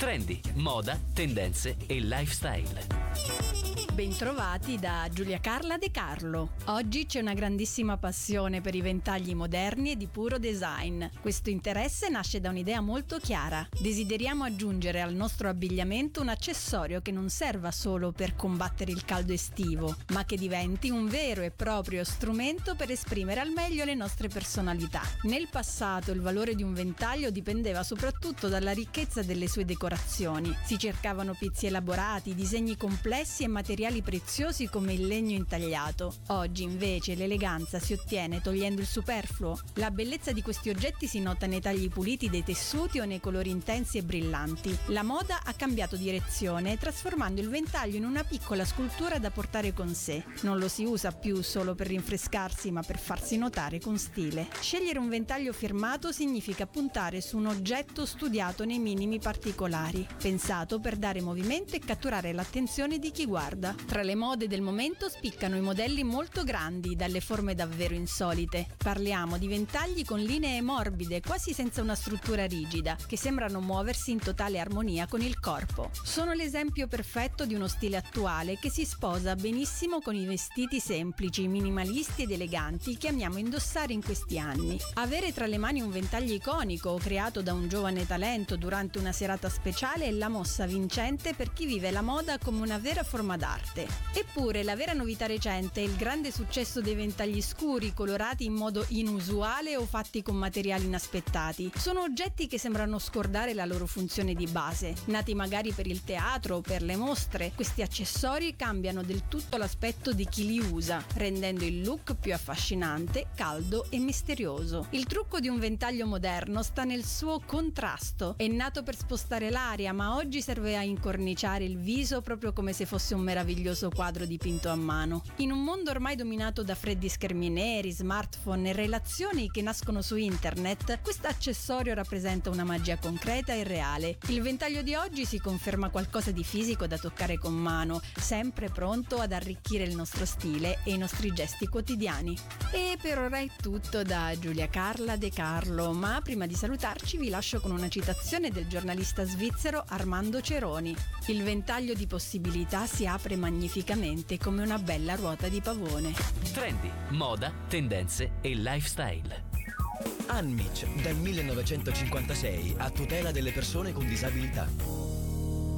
Trendi, moda, tendenze e lifestyle. Bentrovati da Giulia Carla De Carlo. Oggi c'è una grandissima passione per i ventagli moderni e di puro design. Questo interesse nasce da un'idea molto chiara. Desideriamo aggiungere al nostro abbigliamento un accessorio che non serva solo per combattere il caldo estivo, ma che diventi un vero e proprio strumento per esprimere al meglio le nostre personalità. Nel passato il valore di un ventaglio dipendeva soprattutto dalla ricchezza delle sue decorazioni. Si cercavano pezzi elaborati, disegni complessi e materiali preziosi come il legno intagliato. Oggi invece l'eleganza si ottiene togliendo il superfluo. La bellezza di questi oggetti si nota nei tagli puliti dei tessuti o nei colori intensi e brillanti. La moda ha cambiato direzione, trasformando il ventaglio in una piccola scultura da portare con sé. Non lo si usa più solo per rinfrescarsi, ma per farsi notare con stile. Scegliere un ventaglio firmato significa puntare su un oggetto studiato nei minimi particolari, pensato per dare movimento e catturare l'attenzione di chi guarda. Tra le mode del momento spiccano i modelli molto grandi, dalle forme davvero insolite. Parliamo di ventagli con linee morbide, quasi senza una struttura rigida, che sembrano muoversi in totale armonia con il corpo. Sono l'esempio perfetto di uno stile attuale che si sposa benissimo con i vestiti semplici, minimalisti ed eleganti che amiamo indossare in questi anni. Avere tra le mani un ventaglio iconico creato da un giovane talento durante una serata speciale è la mossa vincente per chi vive la moda come una vera forma d'arte. Eppure la vera novità recente è il grande successo dei ventagli scuri, colorati in modo inusuale o fatti con materiali inaspettati. Sono oggetti che sembrano scordare la loro funzione di base. Nati magari per il teatro o per le mostre, questi accessori cambiano del tutto l'aspetto di chi li usa, rendendo il look più affascinante, caldo e misterioso. Il trucco di un ventaglio moderno sta nel suo contrasto. È nato per spostare l'aria, ma oggi serve a incorniciare il viso proprio come se fosse un meraviglioso quadro dipinto a mano. In un mondo ormai dominato da freddi schermi neri, smartphone e relazioni che nascono su internet, questo accessorio rappresenta una magia concreta e reale. Il ventaglio di oggi si conferma qualcosa di fisico da toccare con mano, sempre pronto ad arricchire il nostro stile e i nostri gesti quotidiani. E per ora è tutto da Giulia Carla De Carlo, ma prima di salutarci vi lascio con una citazione del giornalista svizzero Armando Ceroni. Il ventaglio di possibilità si apre magnificamente come una bella ruota di pavone. Trendi, moda, tendenze e lifestyle. Anmic, dal 1956 a tutela delle persone con disabilità.